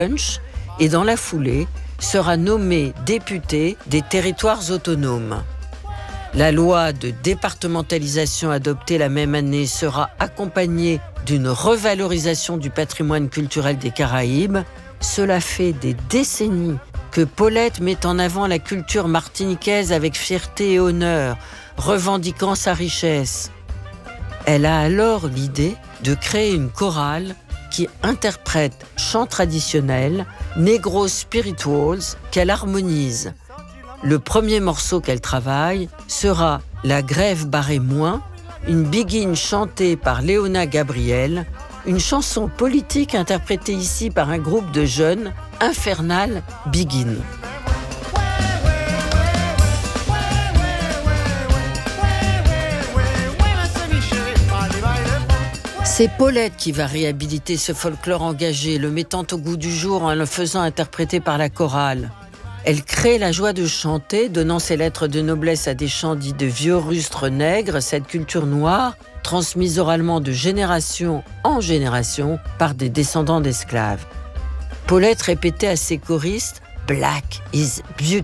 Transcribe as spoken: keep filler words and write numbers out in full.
Punch et dans la foulée sera nommé député des territoires autonomes. La loi de départementalisation adoptée la même année sera accompagnée d'une revalorisation du patrimoine culturel des Caraïbes. Cela fait des décennies que Paulette met en avant la culture martiniquaise avec fierté et honneur, revendiquant sa richesse. Elle a alors l'idée de créer une chorale qui interprète chants traditionnels, negro spirituals, qu'elle harmonise. Le premier morceau qu'elle travaille sera La Grève barrée moins, une biguine chantée par Léona Gabriel, une chanson politique interprétée ici par un groupe de jeunes, Infernal Biguine. C'est Paulette qui va réhabiliter ce folklore engagé, le mettant au goût du jour en le faisant interpréter par la chorale. Elle crée la joie de chanter, donnant ses lettres de noblesse à des chants dits de vieux rustres nègres, cette culture noire, transmise oralement de génération en génération par des descendants d'esclaves. Paulette répétait à ses choristes « Black is beautiful ».